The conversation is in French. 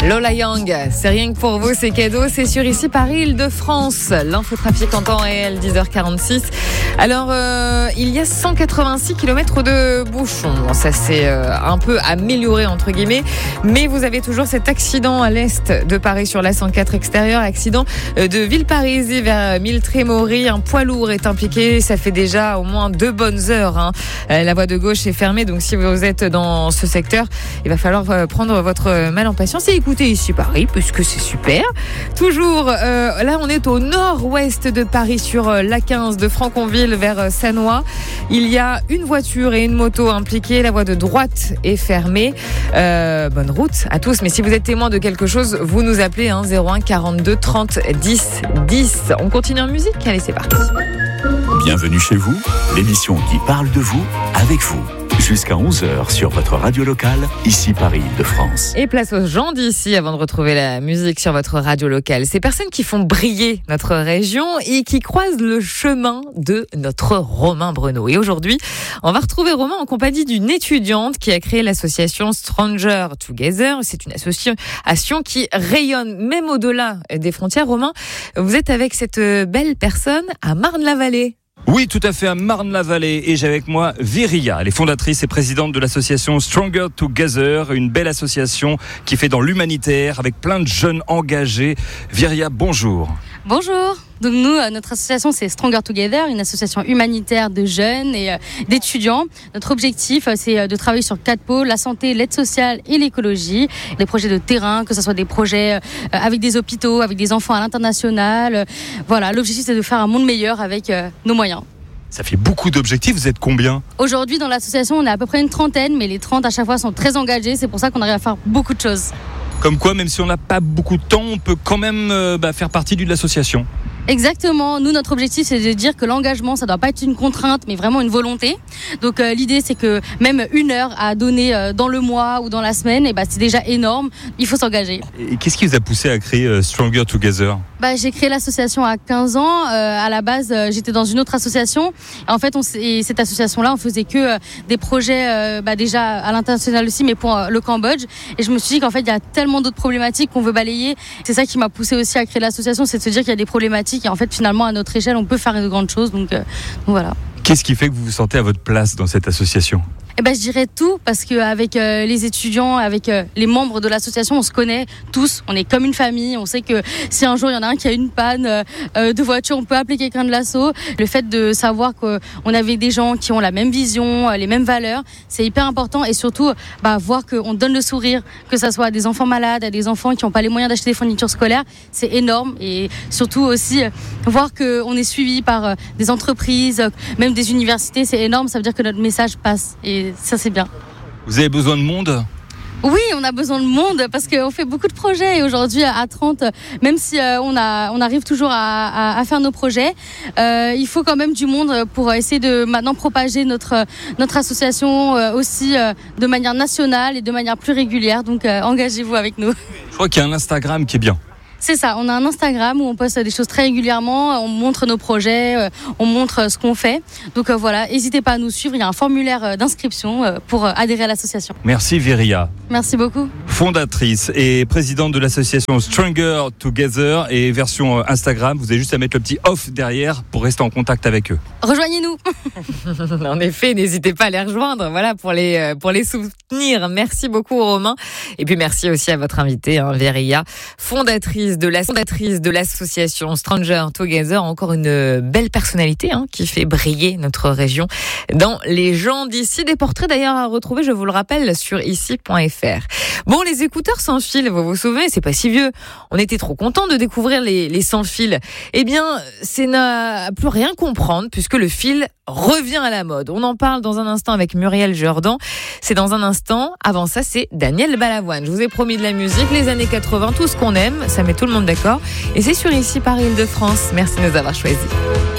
Lola Young, c'est rien que pour vous, c'est cadeau, c'est sur ici Paris, Île-de-France. L'infotrafic en temps réel, 10h46. Alors, il y a 186 km de bouchons. Bon, ça s'est un peu amélioré, entre guillemets. Mais vous avez toujours cet accident à l'est de Paris sur la 104 extérieure. Accident de Villeparisis vers Milletrémory. Un poids lourd est impliqué. Ça fait déjà au moins 2 bonnes heures. La voie de gauche est fermée. Donc, si vous êtes dans ce secteur, il va falloir prendre votre mal en patience et écouter ici Paris, puisque c'est super. Toujours, là, on est au nord-ouest de Paris sur l'A15 de Franconville vers Sannois. Il y a une voiture et une moto impliquées. La voie de droite est fermée. Bonne route à tous. Mais si vous êtes témoin de quelque chose, vous nous appelez 01 42 30 10 10. On continue en musique. Allez, c'est parti. Bienvenue chez vous, l'émission qui parle de vous, avec vous. Jusqu'à 11h sur votre radio locale, ici Paris de France. Et place aux gens d'ici avant de retrouver la musique sur votre radio locale. Ces personnes qui font briller notre région et qui croisent le chemin de notre Romain Breneau. Et aujourd'hui, on va retrouver Romain en compagnie d'une étudiante qui a créé l'association Stronger Together. C'est une association qui rayonne même au-delà des frontières. Romain, vous êtes avec cette belle personne à Marne-la-Vallée. Oui, tout à fait, à Marne-la-Vallée. Et j'ai avec moi Viria, elle est fondatrice et présidente de l'association Stronger Together, une belle association qui fait dans l'humanitaire avec plein de jeunes engagés. Viria, bonjour. Bonjour. Donc nous, notre association, c'est Stronger Together, une association humanitaire de jeunes et d'étudiants. Notre objectif, c'est de travailler sur 4 pôles, la santé, l'aide sociale et l'écologie. Des projets de terrain, que ce soit des projets avec des hôpitaux, avec des enfants à l'international. Voilà, l'objectif, c'est de faire un monde meilleur avec nos moyens. Ça fait beaucoup d'objectifs, vous êtes combien ? Aujourd'hui, dans l'association, on est à peu près une trentaine, mais les 30 à chaque fois sont très engagés. C'est pour ça qu'on arrive à faire beaucoup de choses. Comme quoi, même si on n'a pas beaucoup de temps, on peut quand même faire partie de l'association. Exactement. Nous, notre objectif, c'est de dire que l'engagement, ça doit pas être une contrainte, mais vraiment une volonté. Donc, l'idée, c'est que même 1 heure à donner dans le mois ou dans la semaine, c'est déjà énorme. Il faut s'engager. Et qu'est-ce qui vous a poussé à créer Stronger Together ? J'ai créé l'association à 15 ans. À la base, j'étais dans une autre association. En fait, cette association-là, on faisait que des projets déjà à l'international aussi, mais pour le Cambodge. Et je me suis dit qu'en fait, il y a tellement d'autres problématiques qu'on veut balayer. C'est ça qui m'a poussé aussi à créer l'association, c'est de se dire qu'il y a des problématiques et en fait, finalement, à notre échelle, on peut faire de grandes choses. Donc voilà. Qu'est-ce qui fait que vous vous sentez à votre place dans cette association ? Je dirais tout, parce qu'avec les étudiants, avec les membres de l'association, on se connaît tous, on est comme une famille, on sait que si un jour il y en a un qui a une panne de voiture, on peut appeler quelqu'un de l'asso. Le fait de savoir qu'on avait des gens qui ont la même vision, les mêmes valeurs, c'est hyper important, et surtout voir qu'on donne le sourire, que ça soit à des enfants malades, à des enfants qui n'ont pas les moyens d'acheter des fournitures scolaires, c'est énorme, et surtout aussi voir qu'on est suivi par des entreprises, même des universités, c'est énorme, ça veut dire que notre message passe, et ça c'est bien. Vous avez besoin de monde ? Oui, on a besoin de monde parce qu'on fait beaucoup de projets et aujourd'hui à 30, même si on arrive toujours à faire nos projets, il faut quand même du monde pour essayer de maintenant propager notre association aussi de manière nationale et de manière plus régulière. Donc engagez-vous avec nous. Je crois qu'il y a un Instagram qui est bien. C'est ça, on a un Instagram où on poste des choses très régulièrement, on montre nos projets, on montre ce qu'on fait. Donc voilà, n'hésitez pas à nous suivre, il y a un formulaire d'inscription pour adhérer à l'association. Merci Viria. Merci beaucoup. Fondatrice et présidente de l'association Stronger Together, et version Instagram, vous avez juste à mettre le petit off derrière pour rester en contact avec eux. Rejoignez-nous. En effet, n'hésitez pas à les rejoindre, voilà, pour les soutenir. Merci beaucoup Romain. Et puis merci aussi à votre invitée, Viria, fondatrice de l'association Stronger Together, encore une belle personnalité qui fait briller notre région dans les gens d'ici. Des portraits d'ailleurs à retrouver, je vous le rappelle, sur ici.fr. Bon, les écouteurs sans fil, vous vous souvenez, c'est pas si vieux. On était trop contents de découvrir les sans fil. Eh bien, c'est n'a plus rien comprendre puisque le fil revient à la mode. On en parle dans un instant avec Muriel Jordan. C'est dans un instant. Avant ça, c'est Daniel Balavoine. Je vous ai promis de la musique, les années 80, tout ce qu'on aime. Ça met tout le monde d'accord. Et c'est sur ici, Paris, Île-de-France. Merci de nous avoir choisis.